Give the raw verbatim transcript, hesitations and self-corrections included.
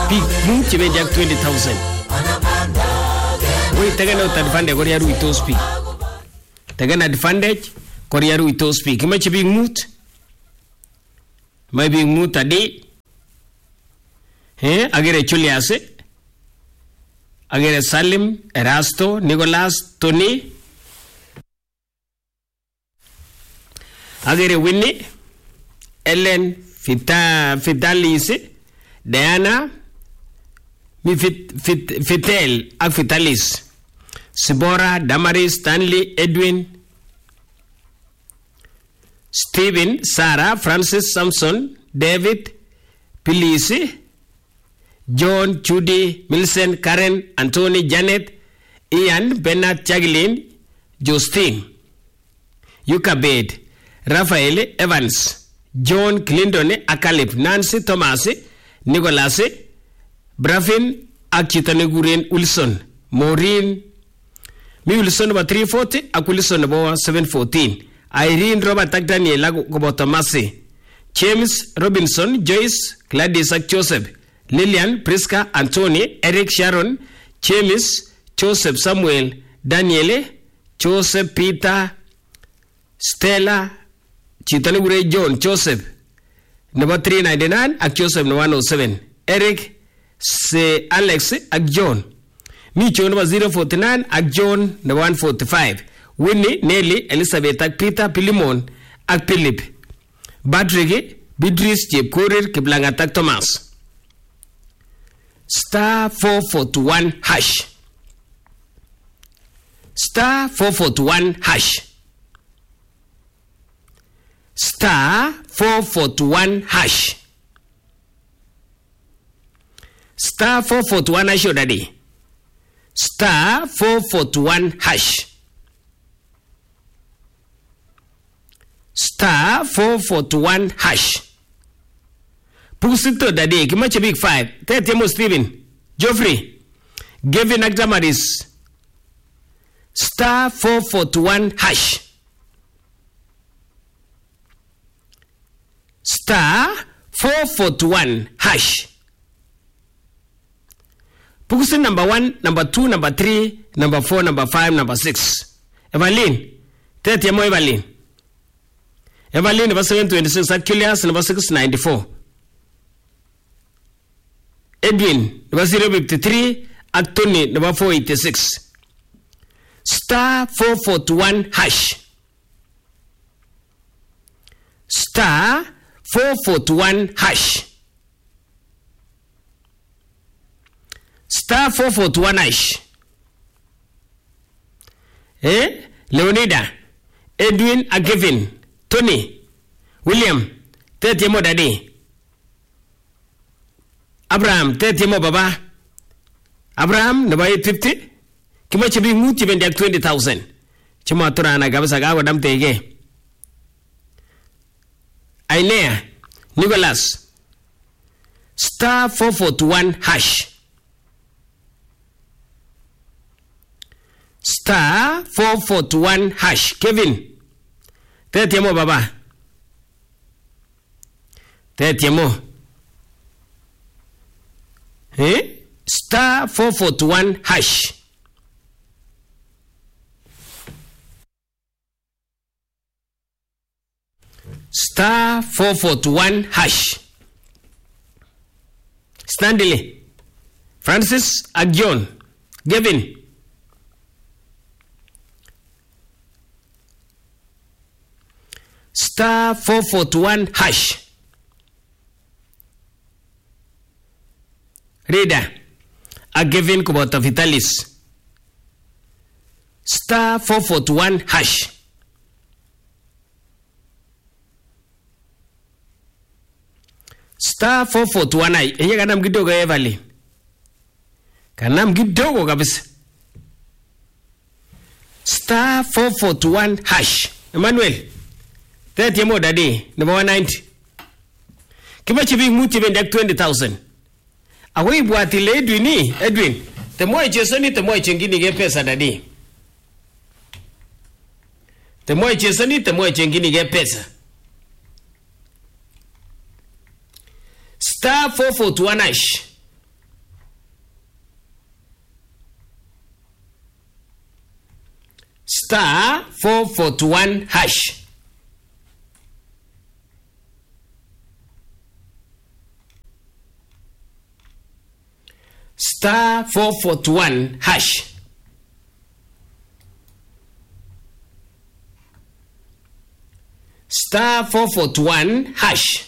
big move chibendi ak twenty thousand. We taken out advantage koria ruito speak. Taken advantage koria ruito speak. Kimache big move. My big move tadi. Eh, agere Julius. Agere Salim, Erasto, Nicholas, Tony. Agere Winnie, Ellen, Fita, Fitalis, Diana, Mi Fit, Fit, Fitel, ak Fitalis, Sibora, Damaris, Stanley, Edwin, Stephen, Sarah, Francis, Samson, David, Pilisi, John, Judy, Millicent, Karen, Anthony, Janet, Ian, Bernard, Jacqueline, Justine, Yukabed, Raphael, Evans, John, Clinton, Akalip, Nancy, Thomas, Nicholas, Bravin, Akitaneguren, Wilson, Maureen, Mi Wilson number three forty, Ak Wilson number seven fourteen, Irene, Robert, Ak Daniel, Gobotomasi, James, Robinson, Joyce, Gladys, Ak Joseph, Lillian, Priska, Anthony, Eric, Sharon, James, Joseph, Samuel, Daniele, Joseph, Peter, Stella, Chitanugure, John, Joseph, number three ninety-nine, ak Joseph, number one oh seven, Eric, se Alex, ak John, Micho, number zero forty-nine, ak John, number one forty-five, Winnie, Nelly, Elizabeth, ak Peter, Pilimon, ak Philip, Badrigi, Bidris, Jeb Korir, Kiblangat, ak Thomas. Star four forty-one hash. Star four forty-one hash. Star four forty-one hash. Star four forty-one hash already. Star four forty-one hash. Star four forty-one hash. Pusito dadi kimache big five. Tete mo Steven, Geoffrey, Gavin Agdamaris. Star four forty-one hash. Star four forty-one hash. Pukusin number one, number two, number three, number four, number five, number six. Evelyn, tete mo Evelyn. Evelyn number seven twenty-six, Achilles number six ninety-four. Edwin, number zero fifty-three, Anthony, number four eighty-six. Star four forty-one hash. Star four forty-one hash. Star four forty-one hash. Eh? Leonida, Edwin, Agevin, Tony, William, thirty more daddy. Abraham, thirty more baba. Abraham, number eight fifty. Kimache big muti bendi twenty thousand. Chima turana kabisa gawa dam tege. Ainea, Nicholas. Star four forty-one hash. Star four forty-one hash. Kevin, thirty more baba. thirty more. Eh? Star four forty-one hash. Star four forty-one hash. Stanley, Francis, Agjon, Gavin. Star four forty-one hash. Reader, a given Kubota Vitalis. Star four forty-one hash. Star four forty-one ai. Eye kanam kidogo Evelyn. Kanam kidogo kabisa. Star four forty-one hash. Emmanuel. thirty more daddy. Number one ninety. Kimache big muti bendi twenty thousand. Awe buatile Edwin ni Edwin temo ichesoni temo ichengini ge pesa dadi temo ichesoni temo ichengini ge pesa. Star four forty-one hash. star four forty-one hash. Star four forty-one hash. Star four forty-one hash.